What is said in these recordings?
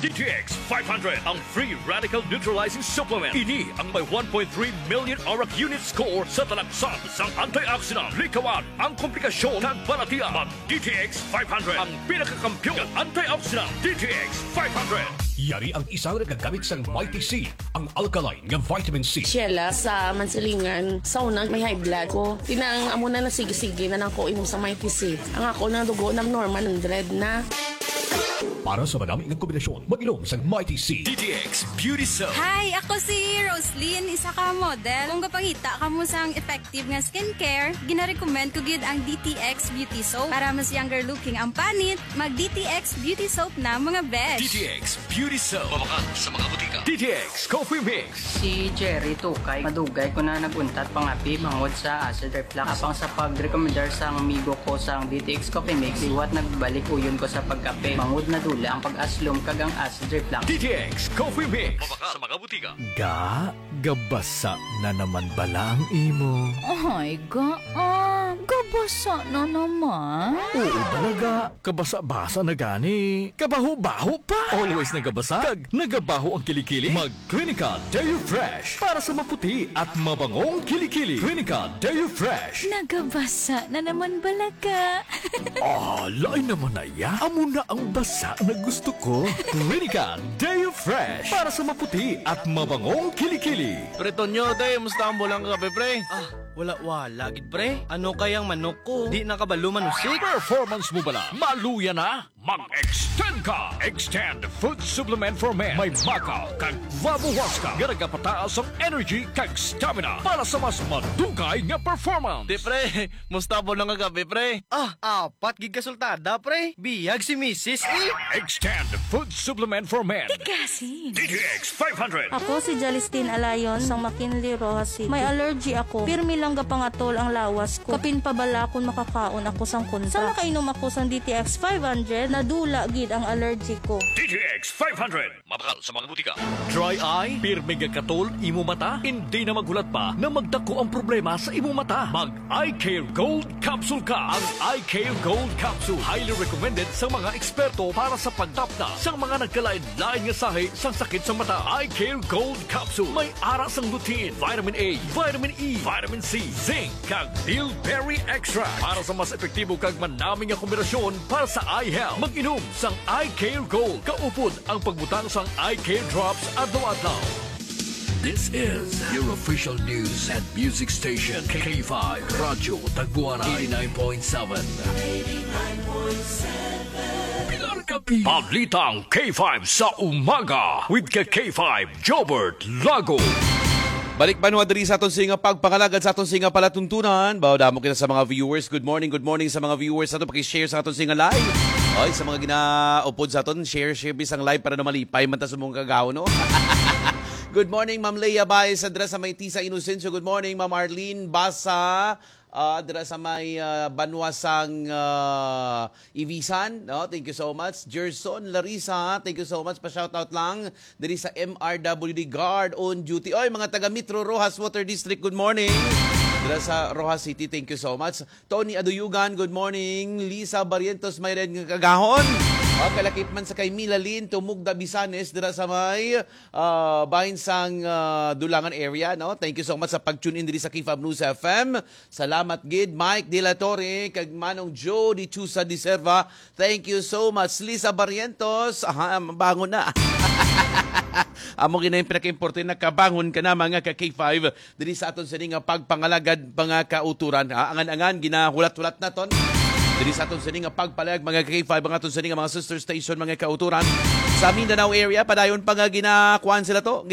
DTX 500, ang free radical neutralizing supplement. Ini ang may 1.3 million ORAC unit score sa talaksan sang antioxidant. Likawan ang komplikasyon kag balatian. Mag DTX 500, ang pinakakampiyon ng antioxidant. DTX 500. Yari ang isang nagagamit sang Mighty C, ang alkaline ng vitamin C. Sheila, sa mansilingan, sauna, may high blood ko. Tinang amo na sige-sige na nang ko inom sa Mighty C. Ang ako na dugo ng normal 100 na. Para sa madami ng kombinasyon, mag-inom sa Mighty C. DTX Beauty Soap. Hi, ako si Roslyn, isa ka model. Kung kapangita ka mo sang effective nga skincare, gina-recommend ko gid ang DTX Beauty Soap. Para mas younger looking ang panit, mag DTX Beauty Soap na mga besh. DTX Beauty Soap. Mabakan sa mga butika. DTX Coffee Mix. Si Jerry Tukay, madugay ko na naguntat pangapi bangod sa acid reflux. Apang sa pag-recommendar sa amigo ko sa DTX Coffee Mix, iwat nagbalik uyon ko sa pagkape. Bangod na dula ang pag-aslom kagang acid reflux. DTX Coffee Mix. Mabakan sa mga butika. Gabasa na naman bala ang imo. Ay, gabasa na naman. Oo talaga, kabasa-basa na gani. Kabaho-baho pa. Always nagabasa, kag nagabaho ang kilikili. Mag Clinica Deo Fresh para sa maputi at mabangong kilikili. Clinica Deo Fresh. Nagabasa na naman balaga. Lain naman na ya. Amo na ang basa na gusto ko. Clinica Deo Fresh para sa maputi at mabangong kilikili. Pretonyo, tay, musta ang bulang kape, pre? Wala, gid pre. Ano kayang manok ko? Di nakabalo manusik. Performance mo bala? Maluya na? Mag-extend ka! Extend Food Supplement for Men. May makaw kag vabuwas ka. Garagapataas ang energy kag stamina para sa mas madugay nga performance. Di, pre, musta ang bulang kape, pre? Apat gig kasultada, pre. Biyag si Mrs. Extend Food Supplement for Men. Kasi. DTX 500. Ako si Jalistin Alayon sa McKinley, Rojas City. May allergy ako. Pirmi lang gapangatol ang lawas ko. Kapin pabala kung makakaon ako sang kunta. Sa nakainom ako sang DTX 500, nadula gid ang allergy ko. DTX 500. Mabakal sa mga butika. Dry eye, pirmi katol, imo mata. Hindi na magulat pa na magdako ang problema sa imo mata. Mag Eye Care Gold Capsule ka. Ang Eye Care Gold Capsule highly recommended sa mga eksperto para sa pagtapna sa mga nagkalain-lain nga sahi sang sakit sa mata. Eye Care Gold Capsule may ara sang lutein, vitamin A, vitamin E, vitamin C, zinc, kag bilberry extract para sa mas epektibo kag manaming nga kombinasyon para sa eye health. Mag-inom sang Eye Care Gold. Kaupod ang pagbutang sang Eye Care Drops adlaw-adlaw. This is your official news and music station, K5 Radyo Tagbuana 89.7. Balitang K5 sa umaga with K5 Jobert Lago. Balik pa nung adri sa aton singa pagpangalagad sa aton singa palatuntunan. Damo kita sa mga viewers. Good morning sa mga viewers. Ato paki-share sa aton singa live. Oy, sa mga ginaupod sa aton, share bisang live para na malipay man ta sa mong kagaw, no? Good morning, Ma'am Leia Baez, adra sa may Tisa Inocencio. Good morning, Ma'am Arlene Basa. Adra sa may Banwasang Ibisan, no? Thank you so much. Gerson Larissa, thank you so much. Pa-shoutout lang diri sa MRWD Guard on Duty. Oy, mga taga Metro Rojas Water District, good morning. Dira sa Rojas City, thank you so much. Tony Aduyugan, good morning. Lisa Barrientos, may red nga kagahon. Kalakip man sa kay Milalin, Tumugda Bisanes, dira sa may bahin sang Dulangan area, no? Thank you so much sa pag-tune in diri sa K5 News FM. Salamat gid Mike De La Torre, kag Manong Joe Di Chusa Di Serva. Thank you so much. Lisa Barrientos, bangon na. Amo gina yung pinaka-importante na kabangon ka na mga ka-K5 diri sa aton sa nga pagpangalagad mga kauturan. Angan-angan, ginahulat-hulat na ton. Diri sa aton sa nga pagpalag mga K5 ang aton sa nga mga sister station mga kauturan sa Mindanao area. Padayon pa nga ginakuan sila to,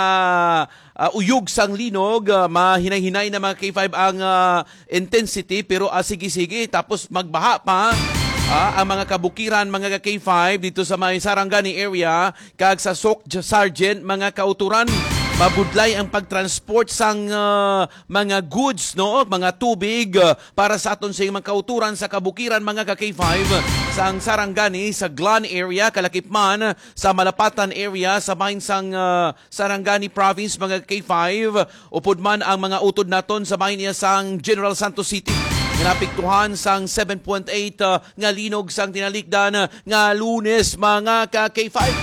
uyog sang linog, mahinay-hinay na mga K5 ang intensity pero sige-sige tapos magbaha pa. Ang mga kabukiran mga K5 dito sa may Sarangani area kag sa Sok Sargent mga kauturan. Mabudlay ang pagtransport sang mga goods, no, mga tubig para sa aton sa mga kauturan sa kabukiran mga ka-K5 sang Sarangani sa Glan area, Kalakipman, sa Malapatan area sa bahin sang Sarangani province mga K5. Upod man ang mga utod naton sa bahin niya sang General Santos City. Napiktuhan sang 7.8 nga linog sang tinalikdan nga Lunes mga ka-K5.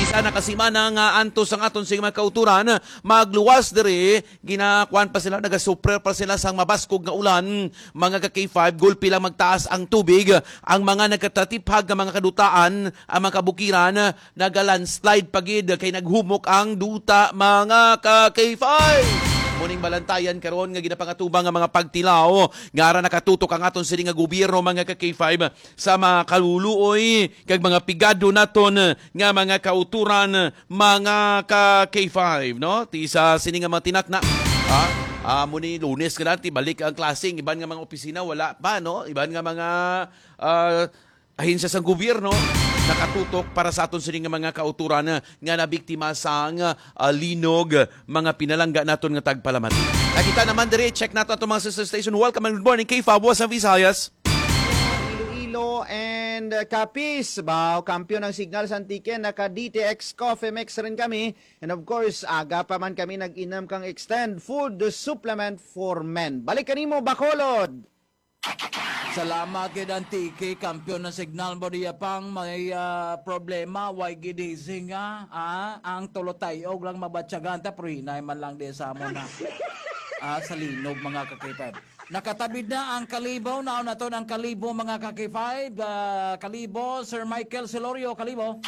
Kita nakasimana nga antos ang aton sing mga kauturan magluwas diri ginakuan pa sila nagasuprer pa sila sang mabaskog nga ulan mga ka K5 gulpi lang magtaas ang tubig ang mga nagkatatipag nga mga kadutaan ang mga kabukiran nagalandslide pagid kay naghumok ang duta mga ka K5. Muning balantayan karon nga ginapangatubang nga mga pagtilaw nga ara nakatutok ang aton sini nga gobyerno mga ka K5 sa mga kaluluoy kag mga pigado naton nga mga kauturan mga ka K5 no ti sa sini nga mga tinakna muni Lunes ka natin balik ang klaseng iban nga mga opisina wala pa no iban nga mga ahensya sa gobyerno nakatutok para sa aton sining mga kauturan nga nabiktima sang linog mga pinalangga naton nga tagpalamat. Nakita naman diri check nato ato mga sister station. Welcome and good morning kay Fabos sa Visayas. Iloilo and Capiz, kampiyon ng Signal Santique, naka DTX Coffee Mix rin kami. And of course, aga pa man kami nag-inam kang extend food supplement for men. Balik kanimo Bacolod. Salamat kay Antique, kampiyon ng Signal Bodia pang may problema, why gidising ang tulotayog lang mabatsagan, pero hinay man lang din sa amo na sa linog mga kakipad. Nakatabid na ang Kalibo, naon na to ang Kalibo mga kakipad, Kalibo, Sir Michael Celorio, Kalibo.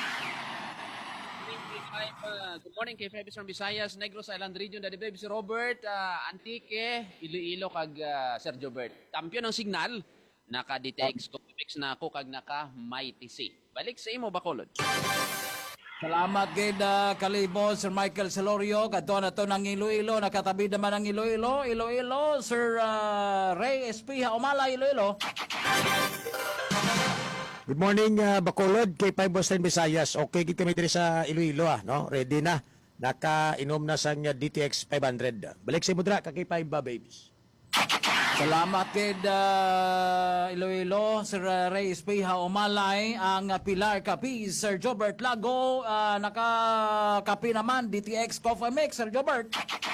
Good morning kay Febis from Visayas, Negros Island Region, Daddy Baby, si Robert, Antique, Iloilo kag Sergio Bert. Kampiyon ng Signal, naka-DTX Coffee na ako kag naka-Mighty C. Balik sa imo Bacolod. Salamat kay Kalibo, Sir Michael Celorio, kadto na to ng Iloilo, nakatabi naman ng Iloilo, Sir Ray Espiha, Umala, Iloilo. Good morning, Bacolod, K5 Boston Visayas. Okay, kita kami diri sa Iloilo, no? Ready na. Naka-inom na sa DTX 500. Balik sa mudra, K5 babies. Salamat kay Iloilo, Sir Ray Espeja Umalay, ang Pilar Capiz, Sir Jobert Lago, nakakapi naman, DTX Coffee Mix, Sir Jobert.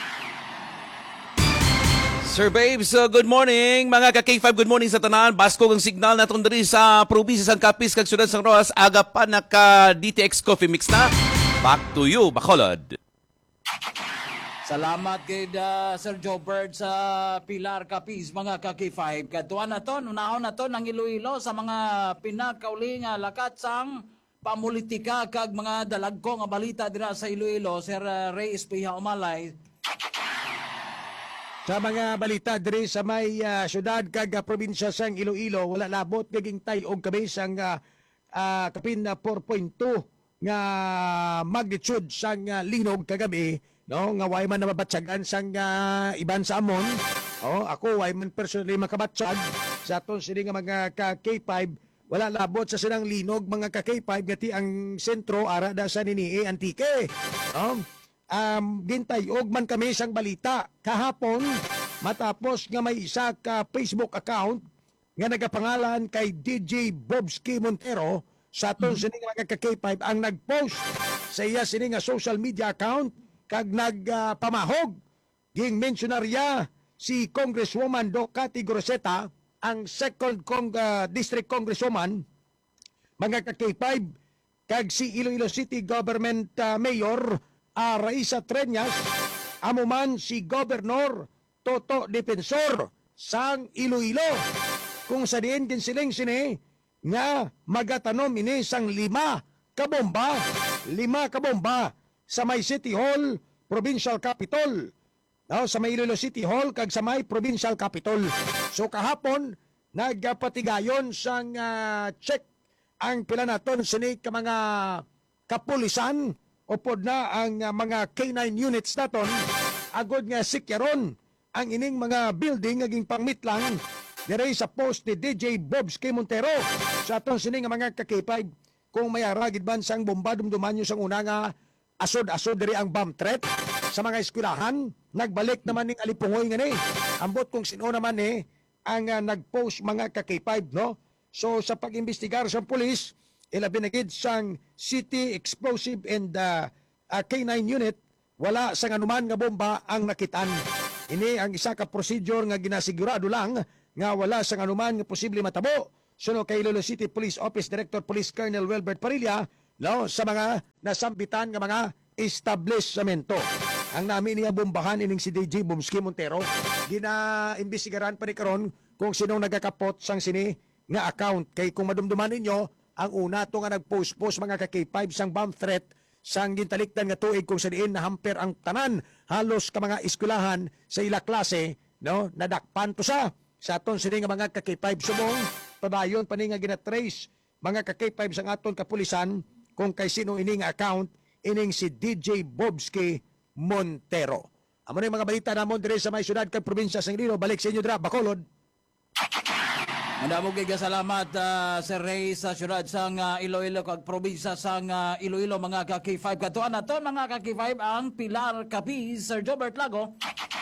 Sir Babes, good morning. Mga ka-K5, good morning sa tanan. Basko ang signal na diri sa probinsya San Capiz, kag Ciudad San Rojas. Aga pa naka-DTX Coffee Mix na. Back to you, Bacolod. Salamat kay Sir Jobert sa Pilar Capiz, mga ka-K5. Katuan na to, unahon na to ng Iloilo sa mga pinakauling lakat sang pamulitika kag mga dalagko nga balita dira sa Iloilo, Sir Ray Espeja Umalay. Sa mga balita diri sa may syudad kag probinsya sang Iloilo, wala labot gaging tayog kami sang kapin 4.2 nga magnitude sang linog kagabi, no, nga way man nababatsagan sang iban sa amon. Ako way man personally makabatsag sa aton sini nga mga ka-K5, wala labot sa sinang linog mga ka-K5 ngati ang sentro ara da sa Nini Antique. Gintayog man kami sang balita kahapon matapos nga may isa ka Facebook account nga nagapangalan kay DJ Bobski Montero sa aton sini nga mga ka-K5 ang nagpost sa iya sini nga social media account kag nagpamahog ging mensyonarya si Congresswoman Docati Groseta, ang 2nd District Congresswoman mga ka-K5, kag si Iloilo City Government Mayor Raisa Treñas, amo man si Governor Toto Defensor sang Iloilo, kung sa diin kinsiling sini nga magatanom ini sang 5 kabomba sa may City Hall, Provincial Capitol, sa may Iloilo City Hall kag sa may Provincial Capitol. So kahapon nagpatigayon sang check ang pila naton sini ka mga kapulisan upod na ang mga K9 units naton agod nga sikyaron ang ining mga building naging pangmitlang dire sa post ni DJ Bobski Montero sa aton sini nga mga ka-K5 kung may aragid ban sang bomba dumduman nyo sang una nga asod diri ang bomb threat sa mga eskwelahan. Nagbalik naman ning alipungoy nga ni ambot kung sino naman ang nagpost mga ka-K5, no? So sa pag-imbestigar sa pulis, ilabi na gid sang City Explosive and K9 unit, wala sang anuman nga bomba ang nakitan. Ini ang isa ka procedure nga ginasigurado lang nga wala sang anuman nga posible matabo. Suno kay Iloilo City Police Office Director Police Colonel Wilbert Parilla, no, sa mga nasambitan nga mga establishmento. Ang namin niya bombahan ining si DJ Bumski Montero, ginaimbestigaran pa ni karon kung sinong nagakapot sang sini nga account. Kay kung madumduman ninyo, ang una to nga nagpost-post mga ka-K5 sang bomb threat sang gintalikdan nga tuig kung sa diin na hamper ang tanan halos ka mga eskwelahan sa ila klase, no, nadakpan to sa aton sini nga mga ka-K5 sumong padayon pa ni nga ginatrace mga ka-K5 sang aton kapulisan kung kay sino ini nga account ining si DJ Bobski Montero. Amo na yung mga balita namon dire sa may syudad kag probinsya sang Iloilo. Balik sa inyo dira Bacolod. Mandamog kay salamat Sir Ray sa syudad sang Iloilo kag probinsya sang Iloilo mga ka-K5 katuan naton mga ka-K5 ang Pilar Capiz, Sir Jobert Lago.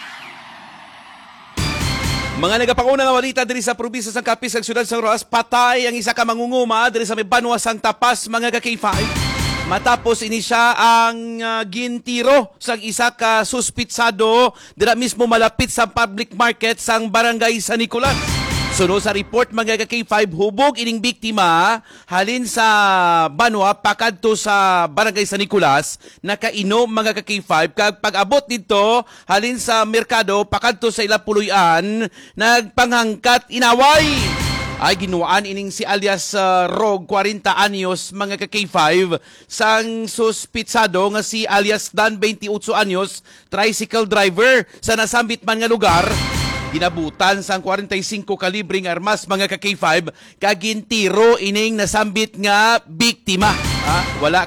Mga nagapanguna nga balita diri sa probinsya sang Capiz sa syudad sang Roas, patay ang isa ka mangunguma diri sa may Banwa sang Tapas mga ka-K5. Matapos ini siya ang gintiro sa isa ka suspitsado dira mismo malapit sa public market sang barangay San Nicolas. Sunod sa report mga ka-K5, hubog ining biktima halin sa Banwa pakadto sa barangay San Nicolas, nakainom mga ka-K5 kag pag-abot dito halin sa merkado pakadto sa ila puluyan nagpanghangkat inaway. Ay ginuan ining si alias Rog 40 anyos mga ka-K5 sang suspitsado nga si alias Dan 28 anyos tricycle driver sa nasambit man nga lugar. Ginabutan sang 45 kalibring armas mga ka-K5 kagintiro ining nasambit nga biktima. Wala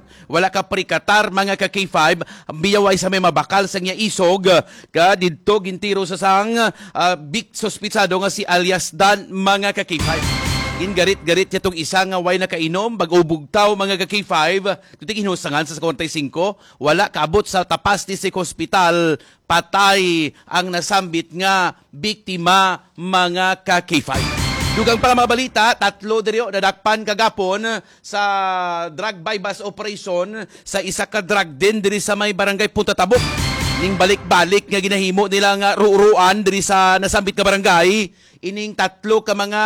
ka prikatar mga ka-K5 biyaway sa may mabakal sa niya isog ka didto gintiro sa sang big suspitsado nga si alias Dan mga ka-K5. Gingarit-garit niya itong isa nga way nakainom, bag-ubugtaw mga ka-K5, kuting inusangan sa 45, wala kaabot sa tapas ni si hospital, patay ang nasambit nga biktima mga ka-K5. Dugang para mga balita, 3 diri nadakpan kagapon sa drug bypass operation sa isa ka drug den diri sa may barangay Punta Tabok. Ning balik-balik nga ginahimo nila nga ruruan diri sa nasambit nga barangay. Ining 3 ka mga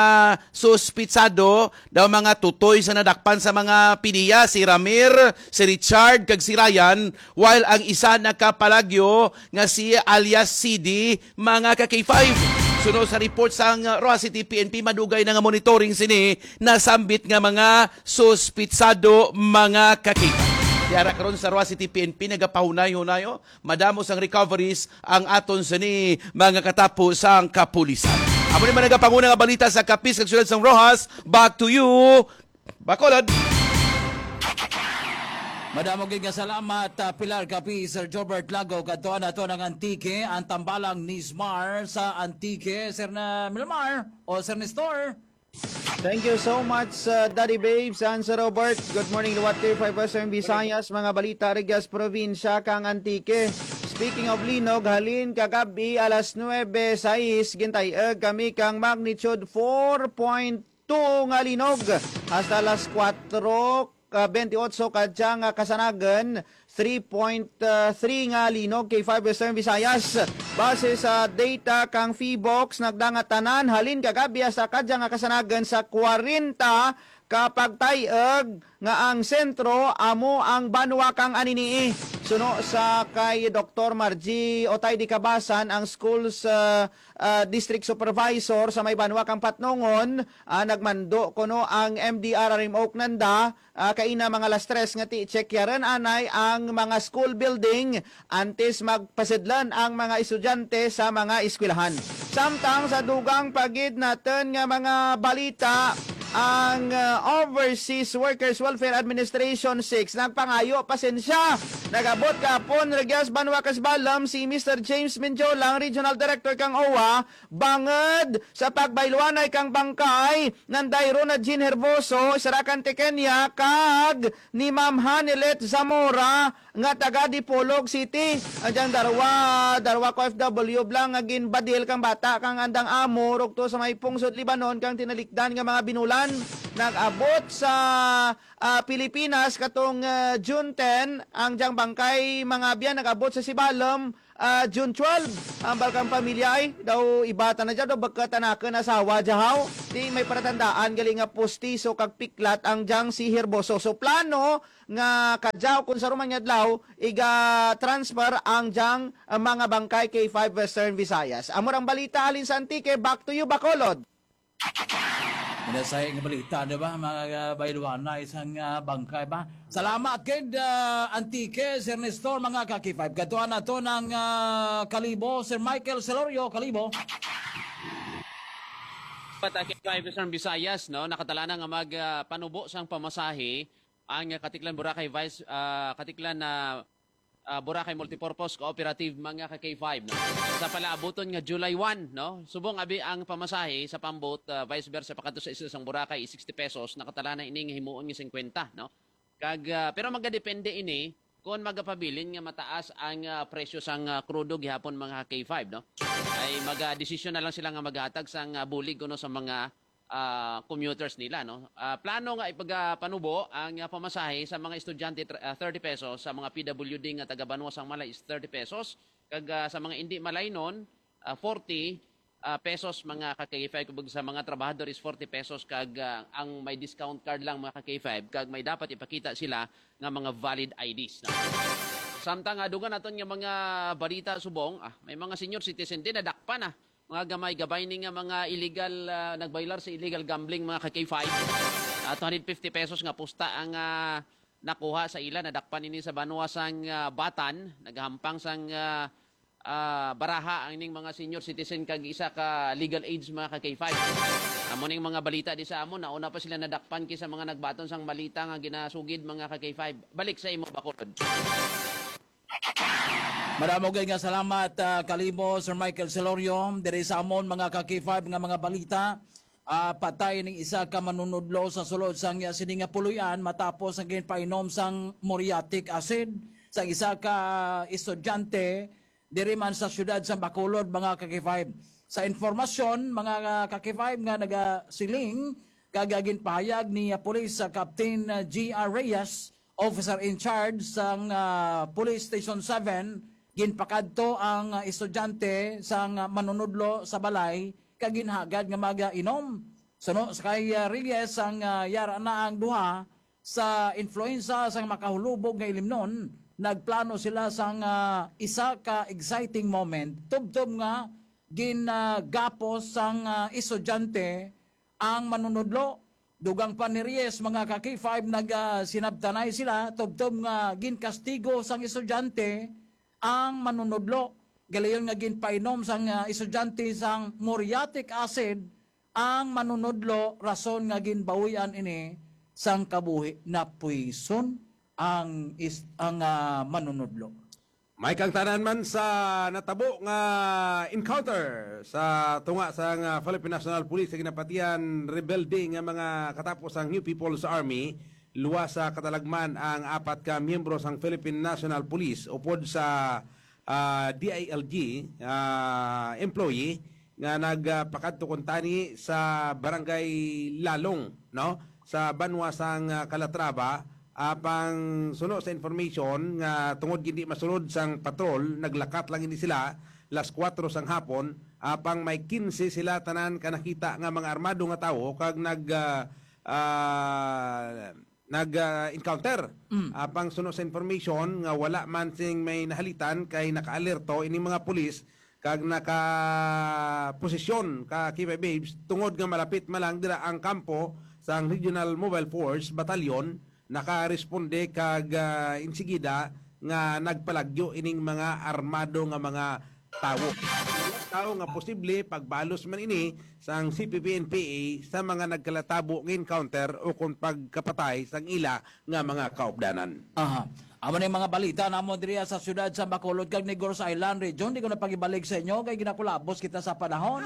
suspitsado daw mga tutoy sa nadakpan sa mga piniya, si Ramir, si Richard, kag si Ryan, while ang isa nakapalagyo nga si alias CD mga ka-K5. Sunod sa report sang Roa City PNP, madugay na nga monitoring sini nasambit nga mga suspitsado mga ka-K5. Kaya karon sa Roa City PNP nagapahunay-hunayo, madamos ang recoveries ang aton sini mga katapo sang kapulisan. Amo ni man nagapanguna nga balita sa Capiz kag syudad sang Rojas. Back to you, Bacolod. Madamo gid nga salamat Pilar Capiz, Sir Jobert Lago kadtuan nato ng Antique, ang tambalang ni Smar sa Antique. Sir na Milmar o Sir Nestor. Thank you so much, Daddy Babes and Sir Robert. Good morning, Luwate, 5 Western Visayas, mga balita Regas Provincia, kang Antique. Speaking of linog, halin kagabi alas 9:06 gintay kami kang magnitude 4.2 nga linog. Hasta alas 4:28 kadya nga kasanagan 3.3 nga linog kay 5 Western Visayas. Base sa data kang Feebox, nagdangatanan halin kagabi sa kadya nga kasanagan sa 40 kapag tayag nga ang sentro amo ang Banwa kang aninii. Suno sa kay Dr. Margie Otay di Kabasan, ang schools district supervisor sa may Banwa kang Patnongon, nagmando kuno ang MDR Rim Oak Nanda kaina mga alas 3 nga ti-check yaran anay ang mga school building antes magpasidlan ang mga estudyante sa mga eskwelahan. Samtang sa dugang pagid natin nga mga balita, ang Overseas Workers Welfare Administration 6 nagpangayo pasensya. Nagabot kapon Regas Banwa Kasbalam si Mr. James Minjolang, Regional Director kang OWA, banged sa pagbayluanay kang bangkay nanday Ronald Jean Herboso Sarakan Kenya kag ni Ma'am Hanilet Zamora nga taga Dipolog City. Anjang darwa ko FW blang nga ginbadil kang bata kang andang amo rugto sa may pungsod Libanon kang tinalikdan nga mga binulan. nag-abot sa Pilipinas katong June 10 ang diyang bangkay mga biyan nag-abot sa Sibalom June 12 ang balkang pamilya ay daw ibata na dyan daw bagkatanakan asawa jahaw di may paratandaan galing nga postiso kag piklat ang diyang si Herboso so plano nga kadyaw kung sa rumang adlaw iga transfer ang diyang mga bangkay kay 5 Western Visayas. Amor ang balita alin sa Antique, back to you Bacolod. Minasay nga balita, di ba? Mga bayluana, isang bangkay ba? Salamat kid Antique, Sir Nestor, mga kaki-5. Katuan na to ng Kalibo, Sir Michael Celorio, Kalibo. Patake 5 Western Visayas, no? Nakatala na nga magpanubo sang pamasahe ang Katiklan Boracay Vice Katiklan na Boracay Multipurpose Cooperative mga ka-K5 no. Sa palaabuton nga July 1 no. Subong abi ang pamasahe sa pambot vice versa pakadto sa isang Boracay 60 pesos nakatala na ini nga himuon nga 50 no. Kag pero magadepende ini kung magapabilin nga mataas ang presyo sang krudo gihapon mga K5 no. Ay magadesisyon na lang sila nga maghatag sang bulig kuno sa mga commuters nila no. Plano nga ipagpanubo ang pamasahe sa mga estudyante 30 pesos, sa mga PWD nga taga Banwa sang Malay is 30 pesos, kag sa mga hindi malaynon 40 pesos mga ka-K5 kag sa mga trabahador is 40 pesos kag ang may discount card lang mga ka-K5 kag may dapat ipakita sila nga mga valid IDs no. Samtang dugan naton nga mga balita subong, may mga senior citizen din nadakpa na. Mga gamay-gabay ni nga mga illegal, nagbailar sa illegal gambling mga ka-K5. 250 pesos nga pusta ang nakuha sa ila. Nadakpan ini sa Banwa sang Batan. Naghampang sang baraha ang ining mga senior citizen kag isa ka legal age mga ka-K5. Amo ning mga balita di sa amon. Nauna pa sila nadakpan kisa mga nagbaton sang balita nga ginasugid mga ka-K5. Balik sa imo Bacolod. Maraming nga salamat Kalibo, Sir Michael Celorio. Diri sa amon mga ka-K5 nga mga balita. Patay ning isa ka manunudlo sa sulod sang sininga puluyan matapos ang ginpainom sang muriatic acid sa isa ka estudyante diri man sa syudad sa Bacolod mga ka-K5. Sa informasyon mga ka-K5 nga nagasiling kagagin pahayag ni Police Captain G.R. Reyes, officer in charge sang Police Station 7, ginpakadto ang estudyante sang manunudlo sa balay kaginhagad nga mag-inom. Suno sa kay Reyes ang yara na ang duha sa influenza sang makahulubog nga ilimnon. Nagplano sila sang isa ka exciting moment. Tubtob nga ginagapos sang estudyante ang manunudlo. Dugang pa ni Reyes mga ka-K5 sinabtanay sila. Tubtob nga ginkastigo sang estudyante ang manunudlo. Galayon nga ginpainom sang estudyante sang muriatic acid ang manunudlo rason nga ginbawian ini sang kabuhi na puison ang manunudlo. May kagtanan man sa natabo nga encounter sa tunga sa Philippine National Police sa ginapatian rebelde nga mga katapos ang New People's Army. Luwas sa katalagman ang 4 ka miyembro sang Philippine National Police upod sa DILG employee nga nagpakadto kuntani sa barangay Lalong no sa Banwa sang Calatrava apang suno sa information nga tungod hindi masunod sang patrol naglakat lang ini sila las 4 sang hapon apang may 15 sila tanan ka nakita nga mga armado nga tawo kag nag-encounter. Apang suno sa information nga wala man sing may nahalitan kay naka-alerto ini mga pulis kag naka-posisyon ka K5 Babes tungod nga malapit malang dira ang kampo sa Regional Mobile Force Batalyon naka-responde kag insigida nga nagpalagyo ining mga armado nga mga tao nga posible pagbalos man ini sang CPP-NPA sa mga nagkalatabo ng encounter o kung pagkapatay sang ila nga mga kaupdanan. Aha. Amo na yung mga balita namo diri sa syudad sa Bacolod kag Negros Island region. Di ko na pagibalik sa inyo kay ginakulabos kita sa panahon.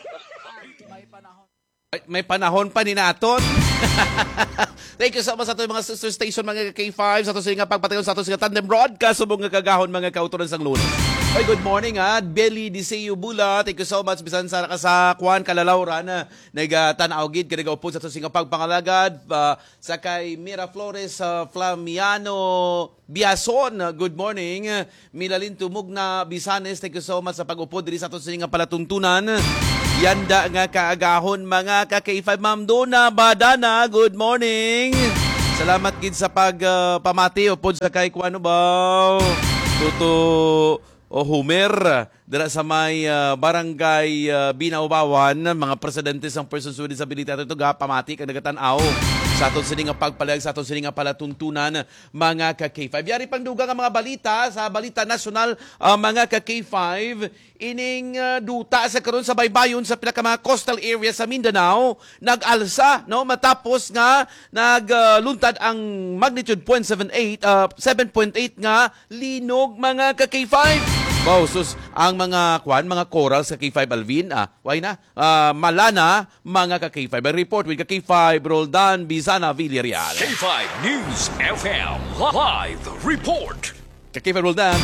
May panahon pa ni naton. Thank you so much sa ito mga sister station mga K5 sa ito sa nga pagpatayon sa ito sa Tandem Broadcast subong nga kagahon mga kauturan sang Lunes. Ay, good morning Belly Diseo Bula. Thank you so much. Bisan sa Kwan Kalalauran na nagtanaw gid kay nagaupo sa tusing pagpangalagad sa kay Mira Flores Flamiano Biason. Good morning. Milalin Tumug na Bisanes. Thank you so much sa pag-upo diri sa tusing palatuntunan. Yanda nga kaagahon mga ka-K5 Ma'am Dona Badana. Good morning. Salamat gid sa pagpamati upod sa kay kuano ba? Tuto Homer, dira sa may barangay Binaubawan, mga presidente ng Persons with Disability ito pamati kag nagatanaw sa aton sini nga pagpalayag sa aton sini nga palatuntunan mga ka-K5. Yari pang dugang nga mga balita sa balita nasyonal mga ka-K5 ining duta sa karon sa baybayon sa pila ka mga coastal area sa Mindanao nag-alsa no matapos nga nagluntad ang magnitude 7.8 nga linog mga ka-K5. Sus, ang mga mga coral sa K5 Alvin, why na? Malana, mga ka-K5. Report with ka-K5, Roldan, Bizana, Villarreal. K5 News FM Live Report. Ka-K5 Roldan.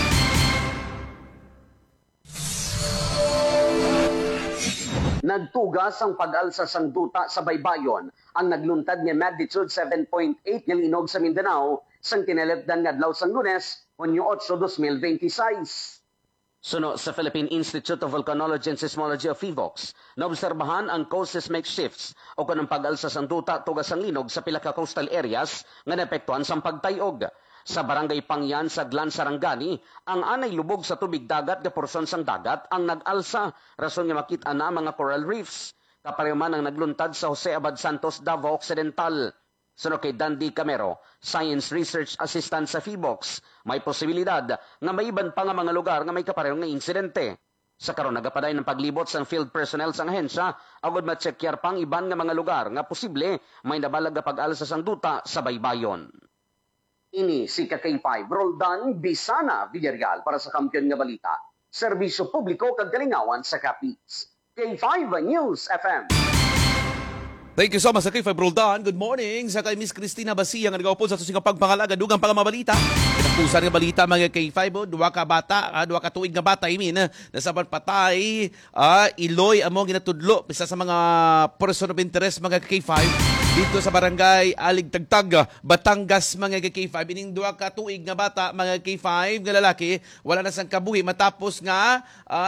Nagtugas ang pag-alsa sang duta sa baybayon ang nagluntad nga magnitude 7.8 nga linog sa Mindanao sang tinalipdan nga adlaw sang Lunes, Hunyo 8, 2026. Suno sa Philippine Institute of Volcanology and Seismology of PHIVOLCS, naobserbahan ang coast seismic shifts o kanang pag-alsa sang duta tugas ang linog sa pila ka coastal areas nga naapektuhan sang pagtayog. Sa barangay Pangyan sa Glan Sarangani, ang anay lubog sa tubig dagat nga porsyon sang dagat ang nag-alsa, rason nga makita na mga coral reefs. Kapareho man ang nagluntad sa Jose Abad Santos, Davao Occidental. Suno kay Dandy Camero, Science Research Assistant sa PHIVOLCS, may posibilidad nga may iban pa nga mga lugar nga may kaparehong nga insidente. Sa karon nagapaday ng paglibot sang field personnel sang ahensya, agud matsekyar pang iban nga mga lugar nga posible may nabalag nga pag-alsa sang duta sa baybayon. Ini si ka-K5 Roldan Bisana Villarreal para sa Kampiyon nga Balita. Serbisyo publiko kag kalingawan sa Capiz. K5 News FM. Thank you so much sa K5 Roldan. Good morning sa kay Miss Cristina Basia nga nagaupod sa tusing pagpangalaga dugang pang mabalita. Pinapusan nga balita mga K5 duwa ka tuig nga bata nasaban patay Iloy amo ginatudlo isa sa mga person of interest mga K5 dito sa barangay Aligtagtag, Batangas mga K5. Ining duwa ka tuig nga bata mga K5 nga lalaki wala na sang kabuhi matapos nga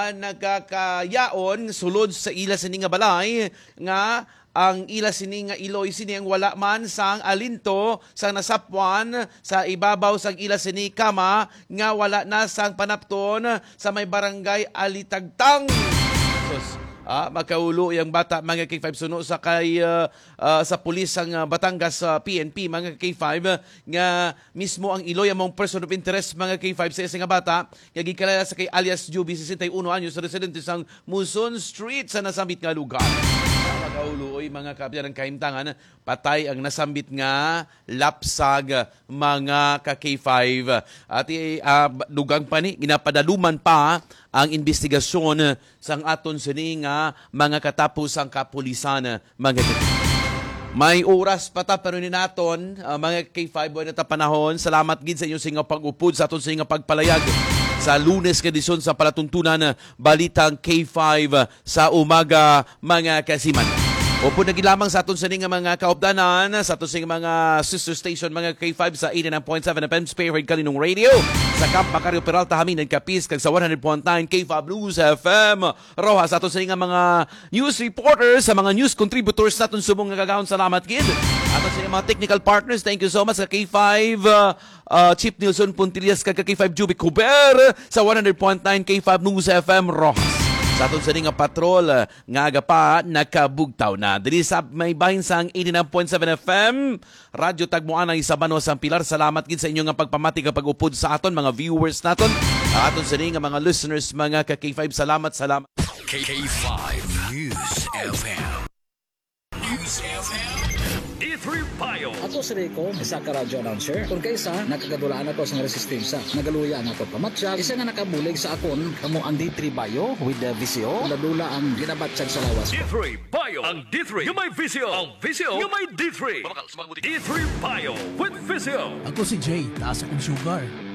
nagkakayaon sulod sa ila sini nga balay nga ang ila sini nga Iloy sini ang wala man sang alinto sang nasapwan sa ibabaw sang ila sini kama nga wala na sang panapton sa may barangay Alitagtang. Makaulo yung bata mga K5 suno sa kay sa pulis ang Batangas PNP mga K5 nga mismo ang Iloy among person of interest mga K5 sa isa nga bata nga gikalala sa kay alias Juby 61 anyos residente sang Muson Street sa nasambit nga lugar. Makauloy mga kapya ng kahimtangan patay ang nasambit nga lapsag mga ka-K5 at dugang pa ni ginapadaluman pa ang investigasyon sang aton sini nga mga katapusang kapulisan mga may oras pa ta pero ni naton mga K5 boy na ta panahon. Salamat gid sa inyo singa pag-upod sa aton singa pagpalayag sa Lunes edisyon sa palatuntunan balitang K5 sa umaga mga kasiman. Opo nagilamang sa aton sa nga mga kaupdanan sa aton sa mga sister station mga K5 sa 89.7 FM Spearhead Kalinong Radio sa Camp Macario Peralta Hamin Capiz kag sa 100.9 K5 News FM Rojas sa aton sa mga news reporters sa mga news contributors sa aton subong nga kagahon salamat gid aton sa mga technical partners thank you so much sa K5 Chief Nilson Puntillas kag K5 Juby Cuber sa 100.9 K5 News FM Rojas. Sa aton sa nga patrol nga aga pa nakabugtaw na. Dili sa may bahin sang 89.7 FM, Radyo Tagmuan ang Isabano sang Pilar. Salamat gid sa inyo nga pagpamati kapag upod sa aton mga viewers naton. Aton sa nga mga listeners mga ka-K5 salamat. K5 News FM. News FM. D3 Bio. Ako si Rico, isa ka radio announcer. Kung kaysa, nakagadulaan ako sa resistensya. Nagaluya ako pamatsyag. Isa nga nakabulig sa akon, kamo ang D3 Bio with the VCO. Ladula ang ginabatsyag sa lawas. D3 Bio. Ang D3 yung may VCO. Ang VCO yung may D3. D3 Bio with VCO. Ako si Jay, taas akong sugar.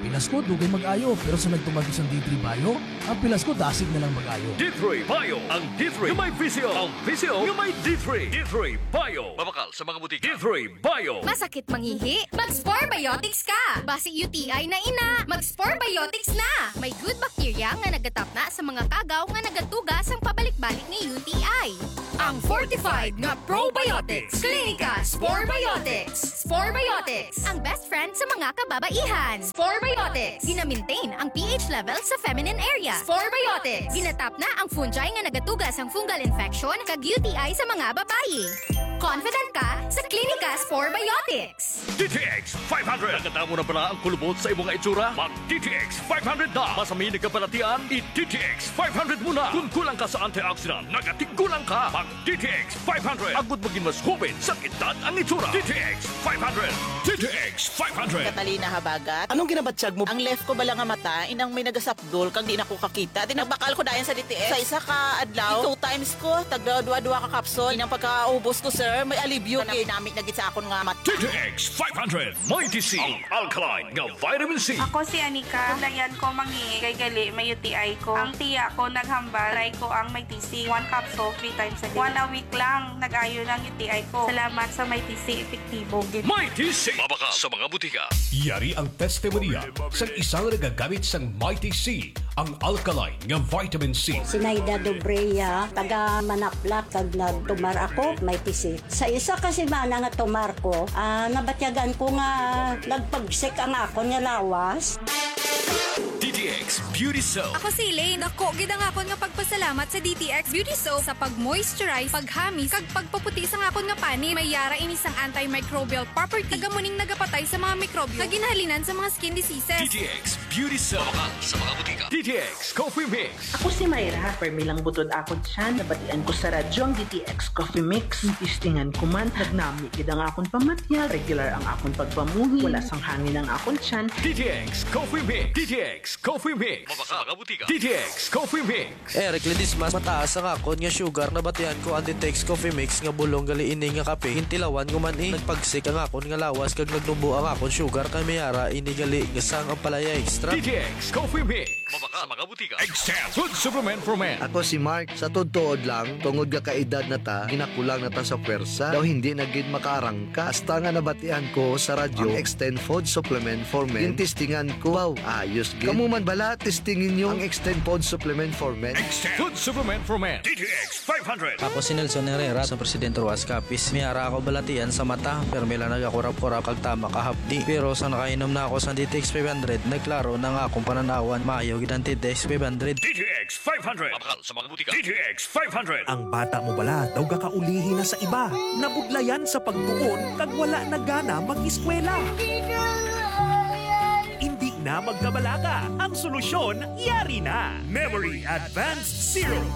Pilas ko dugay mag-ayo pero sa nagtumagos ang D3 Bio, ang pilas ko dasig na lang mag-ayo. D3 Bio, ang D3 yung may visio, ang visio yung may D3. D3 Bio, mabakal sa mga butika. D3 Bio. Masakit mangihi? Mag-Spore Biotics ka! Basi UTI na ina, mag-Spore Biotics na! May good bacteria nga nagatap na sa mga kagaw nga nagatugas ang pabalik-balik ni UTI. Ang fortified nga probiotics. Clinica Spore Biotics. Spore Biotics, ang best friend sa mga kababaihan. Spore Biotics, gina-maintain ang pH level sa feminine area. Spore Biotics, ginatap na ang fungi nga nagatugas ang fungal infection kag UTI sa mga babae. Confident ka sa Clinica Spore Biotics. DTX 500. Nagkatamo na pala ang kulubot sa imong itsura? Mag DTX 500 na. Masami nagkabalatian, i-DTX 500 muna. Kung kulang ka sa antioxidant, nagatigulang ka. Mag DTX 500. Agud maging mas hubin sa kitad ang itsura. DTX 500. DTX 500. Catalina Habagat. Anong ginabatsyag mo? Ang left ko bala nga mata, inang may nagasapdol kang di na ko kakita. Tinagbakal ko dayan sa DTX. Sa isa ka adlaw, 2 times ko, tagdua-dua ka kapsol. Inang pagkaubos ko, sir, may alibyo. Namit na git sa akon nga mata. DTX 500. Mighty C. Ang alkaline nga vitamin C. Ako si Anika. Dayan ko mangi kay gali may UTI ko. Ang tiya ko naghambal. Try ko ang may TC. 1 capsule 3 times a day. 1 a week lang nag-ayo ng UTI ko. Salamat sa may TC. Epektibo. Mighty C. Mabaka sa mga butika. Yari ang testimonya sa isang nagagamit sang Mighty C, ang alkaline nga vitamin C. Sinaida Dobreya, taga Manaklak, kag nagtumar ako, may TC. Sa isa kasi mana nga tumar ko, nabatyagan ko nga nagpagsik ang ako nga lawas. DTX Beauty Soap. Ako si Elaine. Ako, gid ang akon nga pagpasalamat sa DTX Beauty Soap sa pag-moisturize, paghamis, kag pagpaputi sa akon nga pani. May yara ini sang antimicrobial property. Tagamuning nagapatay sa mga mikrobyo. Kag ginahalinan sa mga skin diseases. DTX Beauty Soap. Mabakal sa mga butika. DTX Coffee Mix. Ako si Mayra. Permilang butod ako dyan. Nabatian ko sa radyo ang DTX Coffee Mix. Tistingan ko man. Nagnami gid ang akon pamatyag. Regular ang akon pagpamuhi. Wala sang hangin ang akon tiyan. DTX Coffee Mix. DTX Coffee Mix. Mabaka mga butika. DTX Coffee Mix. Eric Ledismas, mataas ang akon nga sugar na batian ko ang DTX Coffee Mix nga bulong gali ini nga kape. Hintilawan ko man nagpagsik ang akon nga lawas kag nagnubo ang akon sugar kay mayara ini gali nga sang ang palaya extra. DTX Coffee Mix. Mabaka sa mga butika. Extend Food Supplement for Men. Ako si Mark. Sa tuod lang, tungod ka kaedad na ta, ginakulang na ta sa pwersa, daw hindi na gid makaarangka. Hasta nga nabatian ko sa radyo, ang Extend Food Supplement for Men. Tintistingan ko, wow, ayos gid. Kamu man bala, testingin nyo ang Extend Food Supplement for Men. Extend Food Supplement for Men. DTX 500. Ako si Nelson Herrera sa Presidente Ruas Capiz. Miyara ako balatian sa mata, pero may lang nagakurap-kurap kag tama kahapdi. Pero sa nakainom na ako sa DTX 500, nagklaro na nga akong pananawan, maayaw gid ang DTX 500. DTX 500. Mabakal sa mga butika. DTX 500. Ang bata mo bala daw kakaulihin na sa iba. Nabudlayan sa pagtuon kag wala na gana mag-eskwela. Hindi na magkabalaga. Ang solusyon, yari na. Memory Advanced Zero.